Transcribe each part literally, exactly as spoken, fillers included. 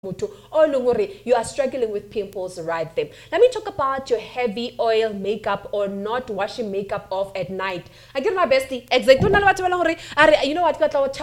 or you are struggling with pimples right there. Let me talk about your heavy oil makeup or not washing makeup off at night. I get my bestie. Exactly. You know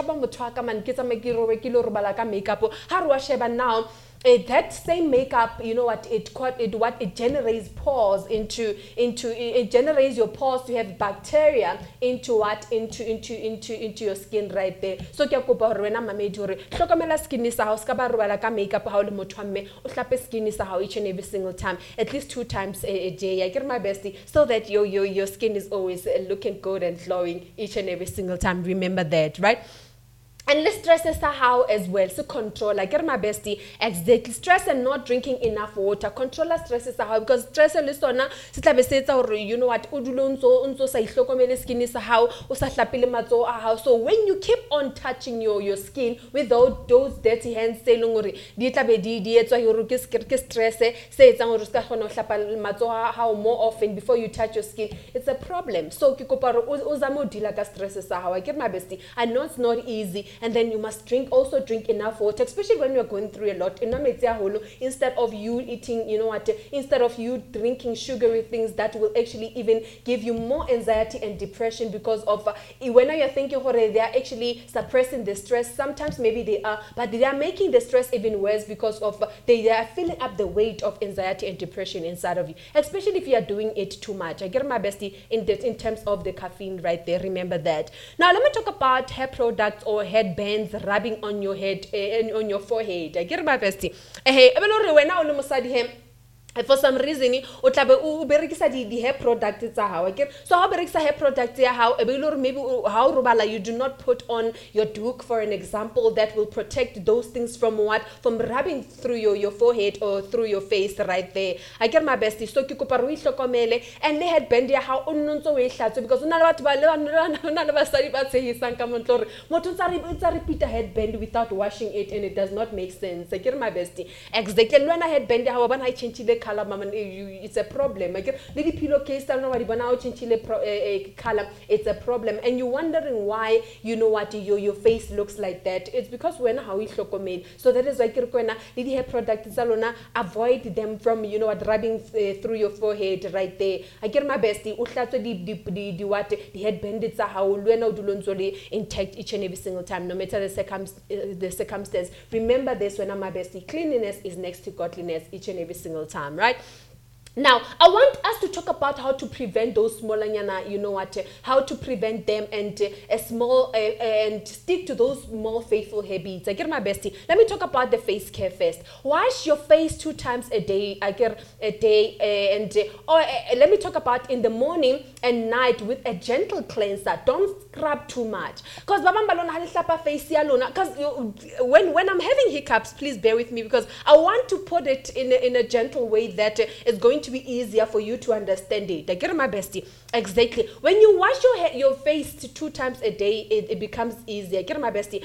what? Makeup. How do I shave now? It, that same makeup, you know what it it what it generates pores into into it, it generates your pores to have bacteria into what into into into into your skin right there. So ke kopa hore wena mamedi hore hlokomela skin sa hao ska ba robala ka makeup ha o le motho mme o hlape skin sa hao each and every single time, at least two times a, a day. I get my bestie, so that your your your skin is always looking good and glowing each and every single time. Remember that, right? And let's stress as how as well. So control, I get my bestie, exactly. Stress and not drinking enough water. Control stress is how, because stress is ona sitlabe setsa hore you know what udulonzo unzo sa ihlokomele skin is how o sa hlapile matso a how. So when you keep on touching your your skin with those those dirty hands seleng hore di tlabe di di etswa hore ke ke stress se etsang hore ska khona ho hlapa matso a how more often before you touch your skin, it's a problem. So ke kopa hore o zamo dila ka stress sa how. I get my bestie, I know it's not easy. And then you must drink, also drink enough water, especially when you're going through a lot. Instead of you eating, you know what, instead of you drinking sugary things that will actually even give you more anxiety and depression, because of uh, when you're thinking they are actually suppressing the stress. Sometimes maybe they are, but they are making the stress even worse because of uh, they, they are filling up the weight of anxiety and depression inside of you, especially if you are doing it too much. I get my bestie in the, in terms of the caffeine right there. Remember that. Now let me talk about hair products or hair bands rubbing on your head and uh, on your forehead. I get my bestie. Hey, ebelore wena o le mosadi he. For some reason o tlabe o berekisa di hair products tsa hao. Okay, so how berekisa hair products ya hao ebelore maybe how robala you do not put on your doek, for an example, that will protect those things from what, from rubbing through your your forehead or through your face right there. I get my bestie. So ke kopa re ihlokomele and le headband ya hao o nnontso we hlatse, because una le batho ba le na le basadi ba tshehisang ka montlo re motho tsa re tsa repeat a headband without washing it, and it does not make sense. I get my bestie. Exactly. Lwana headband ya hao bana I change the color, mama, it's a problem. I get the pillowcase tell nobody but now change the color, it's a problem. And you're wondering why, you know what, your your face looks like that. It's because when how we hlokomele. So that is why ke re kwena le di hair products tsa lona, avoid them from, you know what, rubbing uh, through your forehead right there. I get my bestie o hlatswe di di di di what the headband tsa hao le wena o dulontswe le intact each and every single time, no matter the circum uh, the circumstance. Remember this, when I'm my bestie, cleanliness is next to godliness each and every single time, right? Now, I want us to talk about how to prevent those small, you know what, how to prevent them and uh, a small uh, and stick to those small faithful habits. I get my bestie. Let me talk about the face care first. Wash your face two times a day. I get a day uh, and uh, or uh, let me talk about in the morning and night with a gentle cleanser. Don't scrub too much. Because face because when when I'm having hiccups, please bear with me, because I want to put it in a, in a gentle way that uh, is going to to be easier for you to understand it. I get my bestie. Exactly. When you wash your hair, your face two times a day, it, it becomes easier. Get my bestie.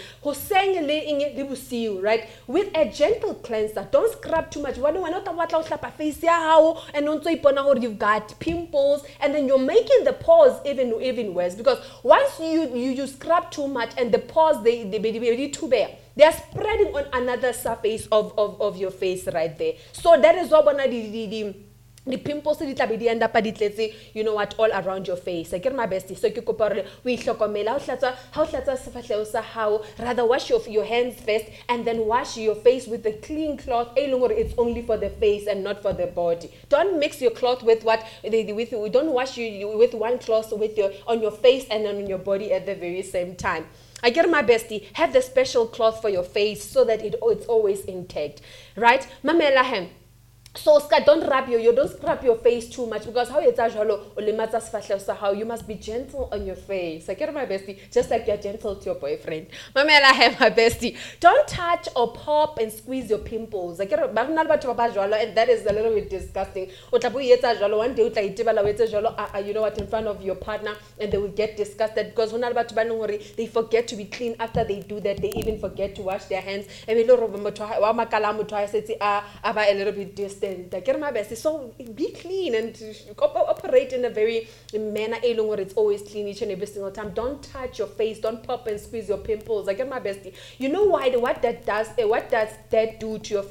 Right? With a gentle cleanser. Don't scrub too much. When not face and also you've got pimples, and then you're making the pores even even worse, because once you you, you scrub too much and the pores they they be too bare, they are spreading on another surface of, of, of your face right there. So that is what the, the, the, the pimples di end up you know what, all around your face. I get my bestie. So ke kopa we hlokomela how hlatsa how hlatsa sefahlego sa hao, rather wash your your hands first and then wash your face with a clean cloth. It's only for the face and not for the body. Don't mix your cloth with what with we don't wash you with one cloth with your on your face and on your body at the very same time. I get my bestie, have the special cloth for your face so that it it's always intact, right? Mamela hem. So don't rub your, you don't scrub your face too much, because how you must be gentle on your face. I get my bestie, just like you're gentle to your boyfriend. Mamela have my bestie. Don't touch or pop and squeeze your pimples. I get and that is a little bit disgusting. One day you know what, in front of your partner, and they will get disgusted because they forget to be clean after they do that. They even forget to wash their hands. And a little bit distant. I get my bestie. So be clean and operate in a very manner e leng gore it's always clean each and every single time. Don't touch your face, don't pop and squeeze your pimples. Like, my bestie, you know why? What that does, eh, what does that do to your